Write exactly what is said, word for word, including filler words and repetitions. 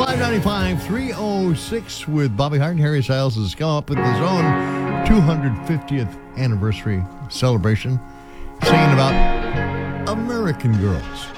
five ninety-five, three oh six with Bobby Hart. Harry Styles has come up with his own two hundred fiftieth anniversary celebration, singing about American Girls.